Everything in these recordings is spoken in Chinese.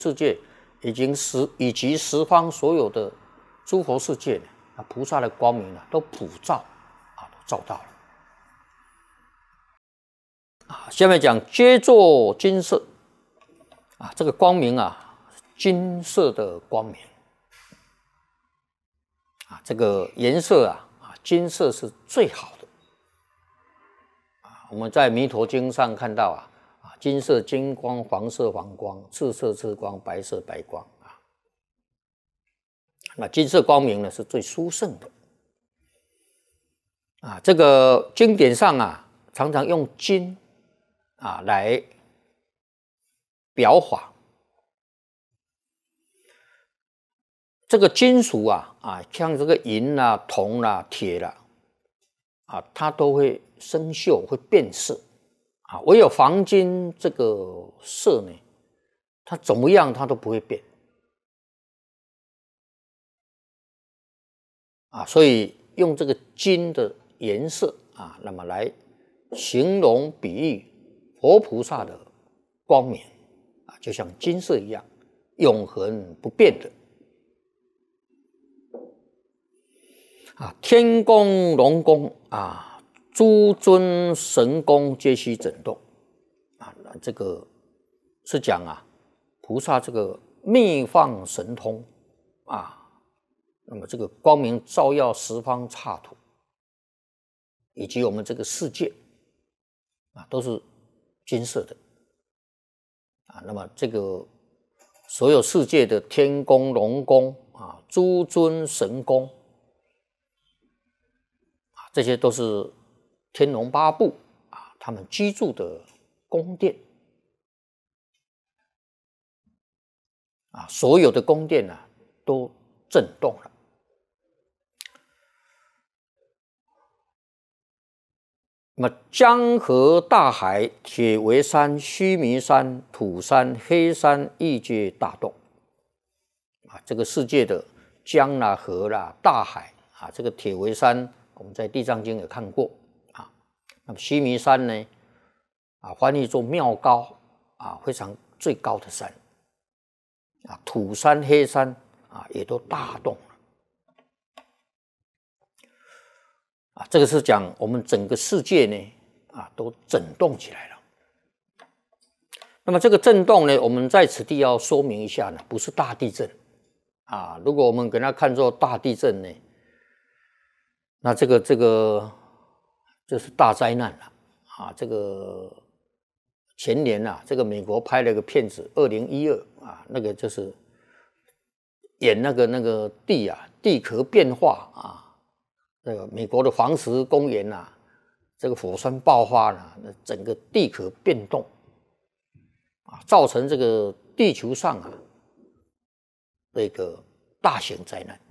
世界以及十方所有的诸佛世界呢，菩萨的光明呢，都普照都照到了。下面讲皆作金色这个光明金色的光明这个颜色金色是最好的我们在弥陀经上看到金色金光，黄色黄光，赤色赤光，白色白光那金色光明呢是最殊胜的这个经典上常常用金来表法。这个金属像这个银铜铁它都会生锈，会变色唯有黄金这个色呢，它怎么样它都不会变所以用这个金的颜色那么来形容比喻佛菩萨的光明就像金色一样，永恒不变的天宫龙宫诸尊神宫皆悉震动这个是讲菩萨这个密放神通那么这个光明照耀十方刹土，以及我们这个世界都是金色的那么这个所有世界的天宫龙宫诸尊神宫这些都是天龙八部他们居住的宫殿所有的宫殿都震动了。那么江河大海、铁围山、须弥山、土山、黑山亦皆大动这个世界的江河大海这个铁围山我们在地藏经也看过那么须弥山呢翻译作妙高非常最高的山土山黑山也都大动了这个是讲我们整个世界呢都震动起来了。那么这个震动呢，我们在此地要说明一下呢，不是大地震如果我们给它看作大地震呢，那这个就是大灾难了这个前年这个美国拍了个片子2012那个就是演那个地壳变化这个美国的黄石公园这个火山爆发整个地壳变动造成这个地球上的一个大型灾难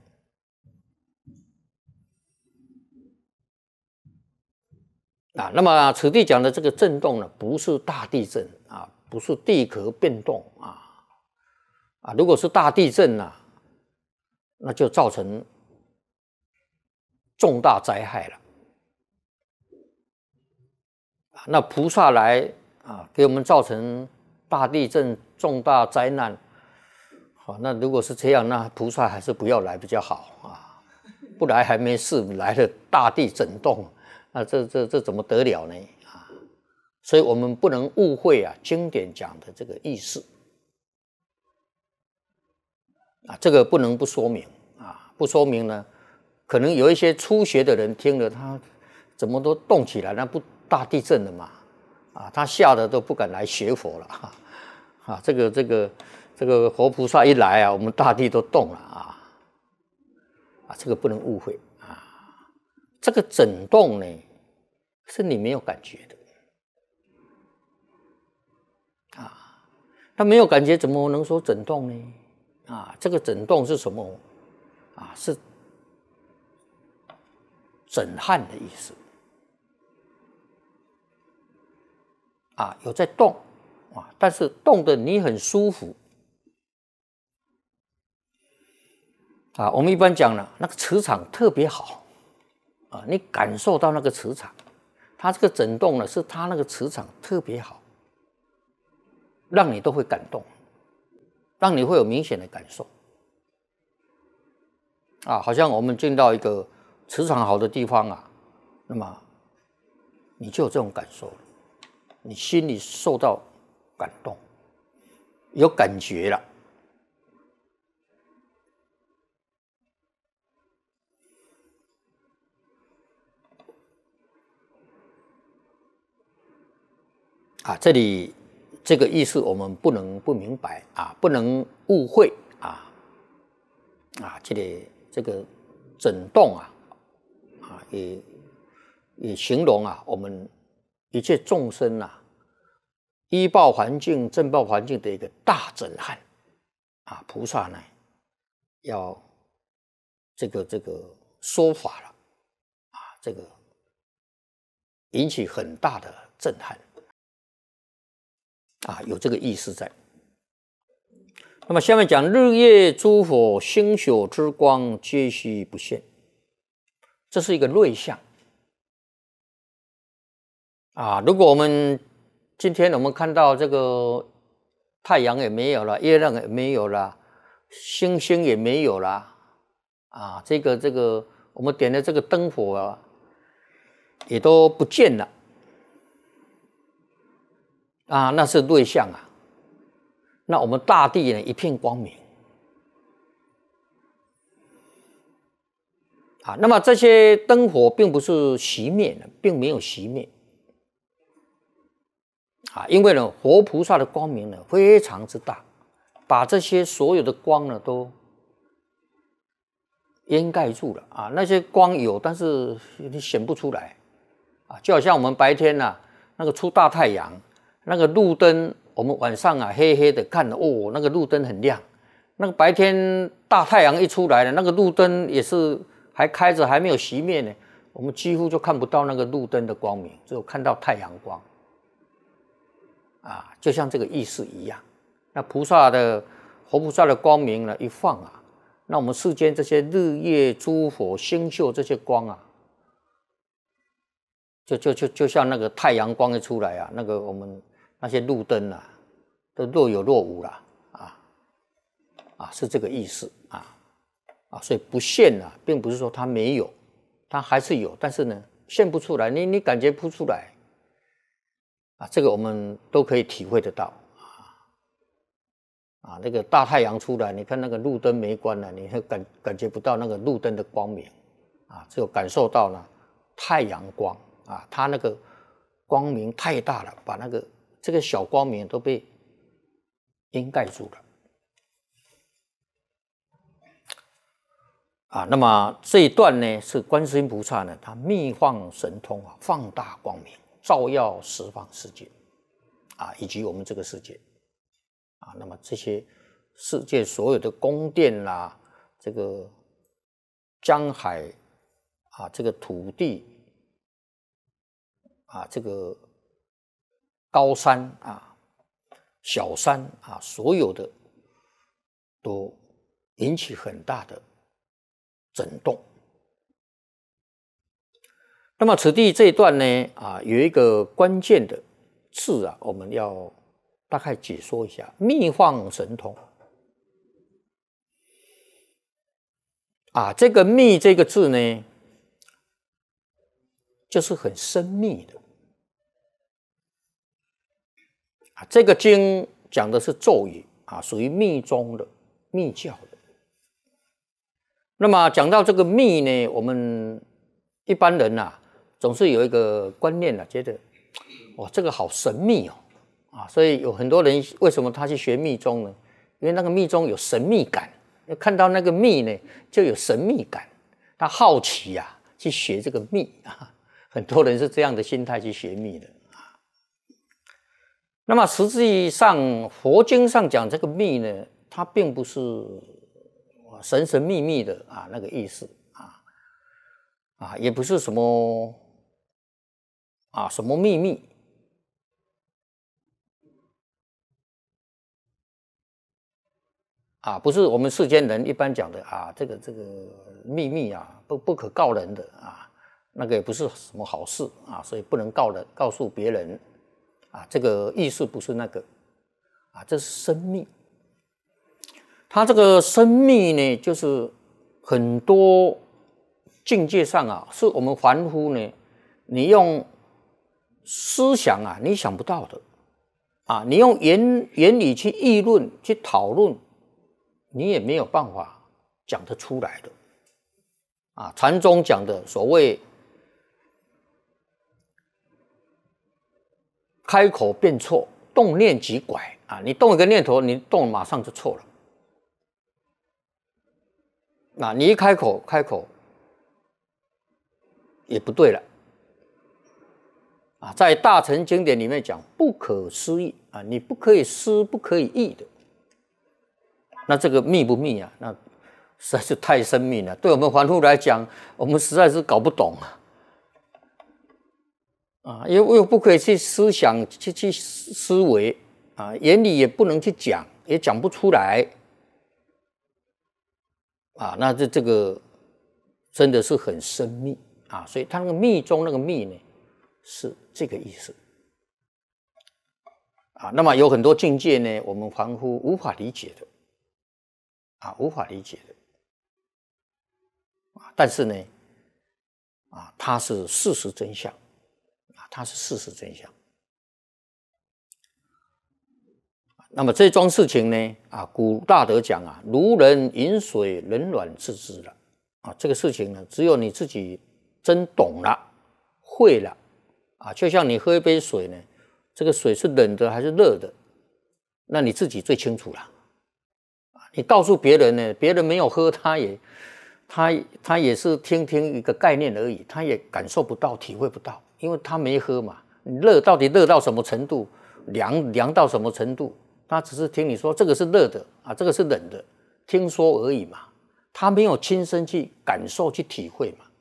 那么此地讲的这个震动呢，不是大地震不是地壳变动如果是大地震那就造成重大灾害了那菩萨来给我们造成大地震重大灾难那如果是这样，那菩萨还是不要来比较好不来还没事，来了大地震动那这怎么得了呢所以我们不能误会经典讲的这个意思这个不能不说明不说明呢，可能有一些初学的人听了他怎么都动起来，那不大地震了嘛他吓得都不敢来学佛了这个活菩萨一来我们大地都动了这个不能误会这个震动呢是你没有感觉的他没有感觉怎么能说震动呢这个震动是什么是震撼的意思有在动但是动的你很舒服我们一般讲那个磁场特别好你感受到那个磁场，它这个震动呢是它那个磁场特别好，让你都会感动让你会有明显的感受。啊，好像我们进到一个磁场好的地方啊，那么你就有这种感受了，你心里受到感动，有感觉了。啊，这里这个意思我们不能不明白啊，不能误会啊。这个震动啊，也形容啊我们一切众生啊，依报环境、正报环境的一个大震撼啊。菩萨呢，要这个说法了啊，这个引起很大的震撼啊，有这个意思在。那么下面讲日夜诸佛星宿之光皆悉不现，这是一个瑞相啊。如果我们今天我们看到这个太阳也没有了，月亮也没有了，星星也没有了啊，这个我们点的这个灯火啊，也都不见了啊，那是瑞相啊。那我们大地呢一片光明啊。那么这些灯火并不是熄灭的，并没有熄灭啊，因为呢活菩萨的光明呢非常之大，把这些所有的光呢都掩盖住了啊。那些光有，但是你显不出来啊。就好像我们白天啊，那个出大太阳，那个路灯。我们晚上啊，黑黑的看哦，那个路灯很亮。那个白天大太阳一出来了，那个路灯也是还开着，还没有熄灭呢。我们几乎就看不到那个路灯的光明，只有看到太阳光。啊，就像这个意思一样。那活菩萨的光明呢，一放啊，那我们世间这些日夜诸佛星宿这些光啊，就像那个太阳光一出来啊，那个我们那些路灯啊，都若有若无了是这个意思所以不现啊，并不是说它没有，它还是有，但是呢，现不出来，你感觉不出来这个我们都可以体会得到那个大太阳出来，你看那个路灯没关了，你会感觉不到那个路灯的光明只有感受到了太阳光它那个光明太大了，把这个小光明都被掩盖住了那么这一段呢，是观世音菩萨呢，他密放神通放大光明，照耀十方世界以及我们这个世界那么这些世界所有的宫殿啦，这个江海这个土地这个高山小山所有的都引起很大的震动。那么此地这一段呢有一个关键的字我们要大概解说一下，密放神通这个密这个字呢，就是很深密的这个经讲的是咒语属于密宗的密教的。那么讲到这个密呢，我们一般人总是有一个观念觉得哇，这个好神秘所以有很多人为什么他去学密宗呢？因为那个密宗有神秘感，看到那个密呢就有神秘感，他好奇去学这个密很多人是这样的心态去学密的那么实际上佛经上讲这个密呢，它并不是神神秘秘的那个意思也不是什么什么秘密不是我们世间人一般讲的这个秘密不可告人的那个也不是什么好事所以不能告诉别人这个意思不是那个这是深密它这个生密呢，就是很多境界上啊，是我们凡夫呢，你用思想啊，你想不到的啊，你用言语去议论、去讨论，你也没有办法讲得出来的啊。禅宗讲的所谓开口便错，动念即拐啊，你动一个念头，你动马上就错了。那你一开口也不对了啊！在大乘经典里面讲不可思议啊，你不可以思，不可以议的。那这个密不密啊？那实在是太深密了，对我们凡夫来讲，我们实在是搞不懂啊！因为又不可以去思想、去思维啊，言语也不能去讲，也讲不出来。啊，那这个真的是很深密啊，所以它那个密中那个密呢，是这个意思啊。那么有很多境界呢，我们凡夫无法理解的啊，无法理解的啊。但是呢，啊，它是事实真相啊，它是事实真相。那么这桩事情呢，啊，古大德讲啊，如人饮水，冷暖自知了啊。这个事情呢，只有你自己真懂了、会了啊。就像你喝一杯水呢，这个水是冷的还是热的，那你自己最清楚了。你告诉别人呢，别人没有喝，他也是听一个概念而已，他也感受不到、体会不到，因为他没喝嘛。你热到底热到什么程度，凉到什么程度？他只是听你说这个是热的啊，这个是冷的，听说而已嘛，他没有亲身去感受、去体会嘛。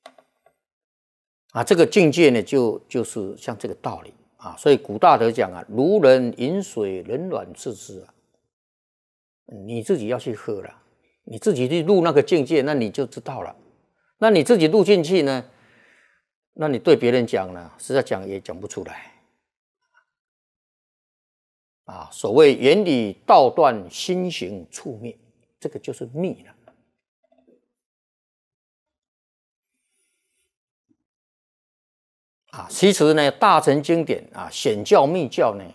啊，这个境界呢，就是像这个道理啊。所以古大德讲啊，如人饮水，冷暖自知啊。你自己要去喝了，你自己去入那个境界，那你就知道了。那你自己入进去呢，那你对别人讲呢，实在讲也讲不出来。啊，所谓原理道断，心行处灭，这个就是密了。啊，其实呢，大乘经典啊，显教密教呢，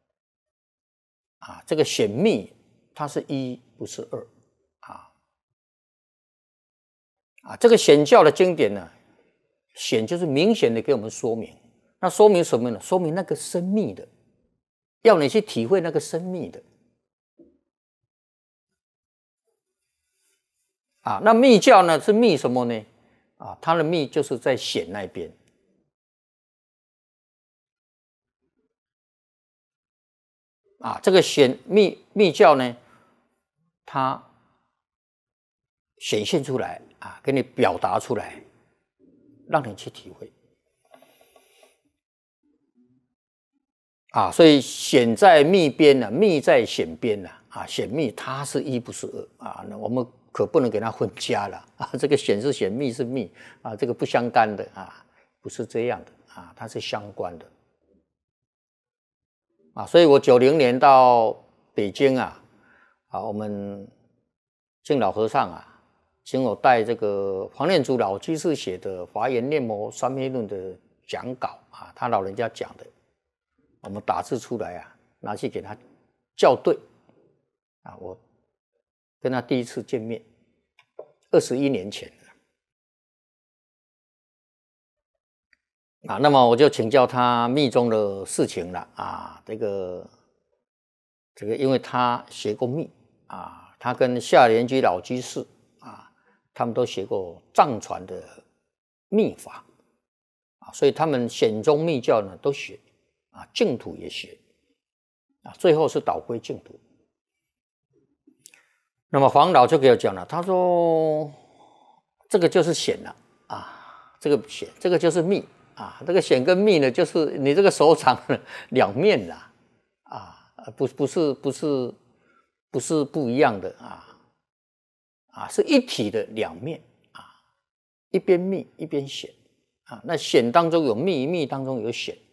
啊，这个显密它是一，不是二，啊，这个显教的经典呢，显就是明显的给我们说明，那说明什么呢？说明那个深密的。要你去体会那个深密的啊，那密教呢是密什么呢？啊，它的密就是在显那边啊，这个显密教呢，它显现出来啊，给你表达出来，让你去体会啊，所以显在密边呢，密在显边呢啊，显密它是一不是二啊，那我们可不能给它混淆了啊，这个显是显，密是密啊，这个不相干的啊，不是这样的啊，它是相关的啊，所以我90年到北京啊，我们敬老和尚啊，请我带这个黄念祖老居士写的《华严念佛三昧论》的讲稿啊，他老人家讲的。我们打字出来啊，拿去给他校对啊。我跟他第一次见面，21年前啊。那么我就请教他密宗的事情了啊。这个，因为他学过密啊，他跟夏莲居老居士啊，他们都学过藏传的密法啊，所以他们显宗密教呢都学。啊，净土也学啊，最后是导归净土。那么黄老就给我讲了，他说这个就是显了啊，这个显，这个就是密啊，这个显跟密呢，就是你这个手掌两面啦啊，不是不一样的啊，是一体的两面啊，一边密一边显啊，那显当中有密，密当中有显。